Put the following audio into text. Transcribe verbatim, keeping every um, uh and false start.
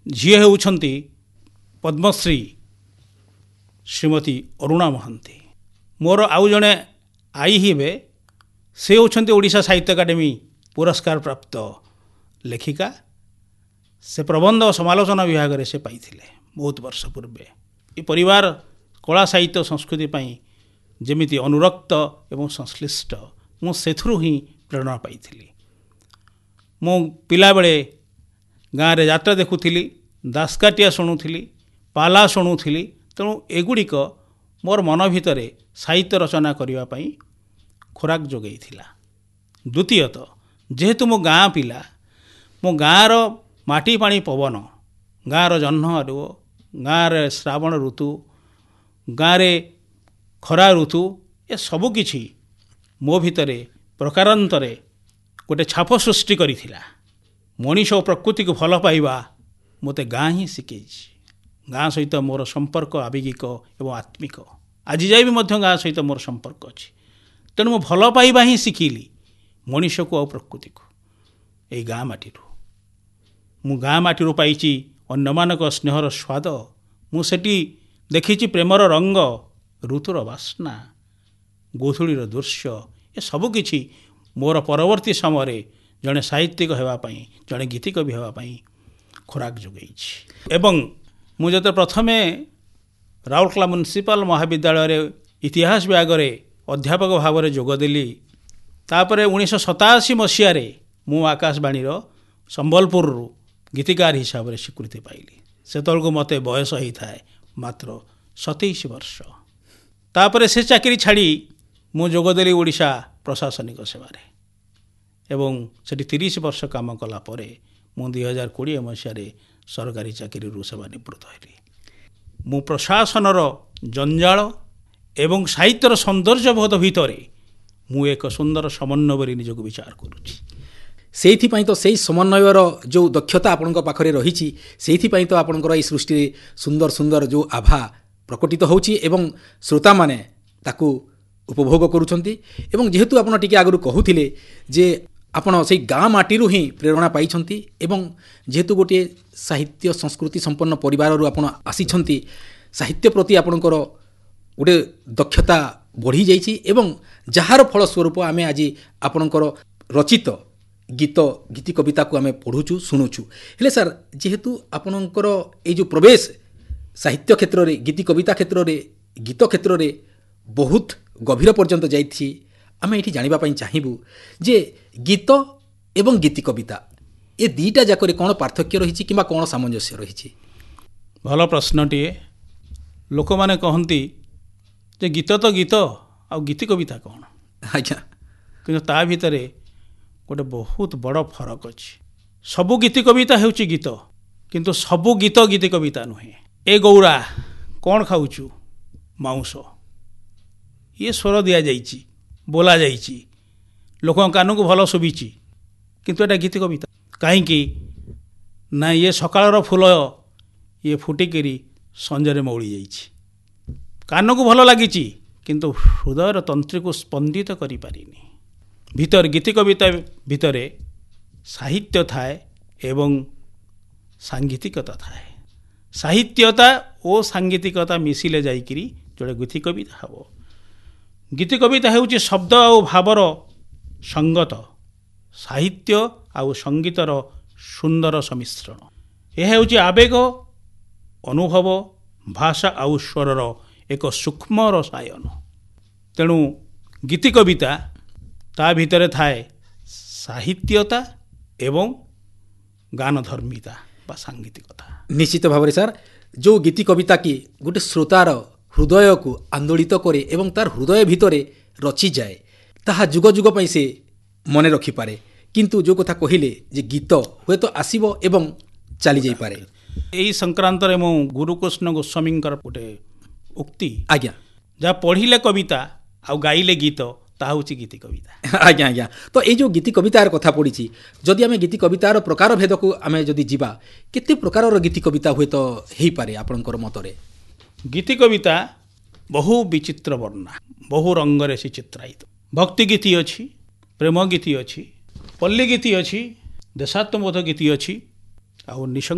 झील होउछंती पद्मश्री श्रीमती अरुणा महांती। मोर आउ जड़े आई हे से होउछंती ओडिशा साहित्य अकादेमी पुरस्कार प्राप्त लेखिका। से प्रबंध और समालोचना विभाग में से पाई बहुत वर्ष पूर्वे। ये परिवार कला साहित्य संस्कृति पाई जेमिति अनुरक्त एवं संश्लिष्ट मु सेथुरु ही प्रेरणा पाई। मु पिला बेले गाँव में यात्रा देखुली, दासकाटिया शुणुली, पाला शुणुली। तेणु एगुड़िक मोर मन भितर साहित्य रचना करने खोराक जोगई थिला। द्वितीयत जेहेतु मो गाँ पिला, मो गाँर माटी पानी पवन, गाँर जह्न आलुओ, गाँव श्रावण ऋतु, गाँव खरा ऋतु, ये सबकिछि मो भितरे प्रकारांतरे गोटे छाप सृष्टि करिथिला। मनीष और प्रकृति को भल पाइबा मते गाँ ही शिखई। गाँ सहित मोर संपर्क आवेगिक एवं आत्मिक। आज जाए भी मध्य गाँ सहित मोर संपर्क अच्छी। तेणु मो भल पाइबा ही शिखिली मनीष को और प्रकृति को यही गाँ माटी। मु गाँ माटी पाई अन्यमानक स्नेहर स्वाद। मुझे देखी प्रेमर रंग, ऋतुर बास्ना, गोधूलीर दृश्य, ये सबकिछि मोर परवर्ती समय जड़े साहित्यिक होगापी, जड़े गीतिकवि होगापी खोराक जोगई। एवं मुझे प्रथमे राउरकेला म्युनिसिपल महाविद्यालय इतिहास विभाग में अध्यापक भाव में जोगदेली। तापर उन्नीस सताशी मसीह मु आकाशवाणी संबलपुर गीतिकार हिसाब से स्वीकृति पाइली। से तलक मत बयस होता है मात्र सतैश वर्ष। तापर से चाकरी छाड़ी मु जोगदेली ओडिशा प्रशासनिक सेवारे एवं सेठी तीस वर्ष काम कला परे मु दुई हजार कोड़े मसीह सरकारी चाकरी सेवानिवृत्त हेली। मु प्रशासनर जंजाल एवं साहित्यर सौंदर्यबोध भितर मु एक सुंदर समन्वय निजक विचार करुच्ची। से तो से समन्वयर जो दक्षता आपण पाखरे रही से तो आपणकर ये सृष्टि सुंदर सुंदर जो आभा प्रकटित होची एवं श्रोता माने ताकू उपभोग करुछंती। एवं जेहेतु आपण टिके आगु कहूथिले जे आपण से गाँ माटी ही प्रेरणा पाई एवं जेहेतु गोटे साहित्य संस्कृति संपन्न परिवार आपण आसीछंती, साहित्य प्रति आपणकर गोटे दक्षता बढ़ी जाइछि एवं जार फलस्वरूप आमे आज आपणकर रचित गीत गीति कविता को आमे पढ़ुछु शुणुछु। हेले सर जेहेतु आपणकर ये जो प्रवेश साहित्य क्षेत्र रे, गीति कविता क्षेत्र रे, गीत क्षेत्र रे बहुत गभीर पर्यंत जाइछि, आमे एठी जानिबा पई चाहिबु जे गीत एवं गीति कविता ये दीटा जाकरे कौन पार्थक्य रही कि कौन सामंजस्य रही? भल प्रश्नटीए। लोक माने कहती जे गीत तो गीत आ गीति कविता कौन? आज्ञा कि ता भितर गोटे बहुत बड़ फरक अच्छी। सबू गीति कविता होउची गीत, किंतु सबू गीत गीति कविता नुहे। ए गौरा कौन खाऊचु? माउस। ये स्वर दिया जाइची, बोला जाइची, लोक कान को भल शुभीची, किंतु एटा गीति कविता कहीं ना? ये सकाळर फूल ये फुटिकी संजरे मौली जाइची, कान को भल लगी, किंतु हृदयर तंत्री को स्पंदित करि पारिनी। भीतर गीति कविता भितर साहित्य थाए एवं सांगीतिकता थाए। साहित्यता और सांगीतिकता मिसिले जाइकिरी जोड़े गीति कविता हम। गीति कविता हेउची शब्द और भावर संगत, साहित्य आउ संगीतर सुंदर सम्मिश्रण। यह हेउची आवेग, अनुभव, भाषा आउ स्वरर एक सूक्ष्म रसायन। तेणु गीति कविता ता भितर थाए साहित्यता एवं गानधर्मिता बा सांगीतिकता। निश्चित भाव में सर जो गीति कविता की गोटे श्रोतार हृदय को आंदोलित करे एवं तार हृदय भितरे रची जाए ताहा जुग जुग पई से मने रखी पारे। किंतु जो कथा कहिले जे गीत हुए तो आसीबो एवं चली जाई पारे। एई संक्रांत रे मो गुरुकृष्ण गोस्वामींकर गोटे उक्ति आज्ञा जहाँ पढ़िले कविता आउ गाइले गीत ताहा होची गीति कविता। आज्ञा आज्ञा तो ये जो गीति कवितार कथा पड़ी जदि आमे गीति कवितार प्रकार भेद को आमे जदि जीवा केते प्रकारर गीति कविता हुए तो हेई पारे आपनकर मतरे? गीति कविता बहु विचित्र वर्णना, बहु रंगरे से चित्रायित। भक्ति गीति अच्छी, प्रेम गीति अच्छी, पल्ली गीति अच्छी, देशात्मबोध गीति अच्छी, आ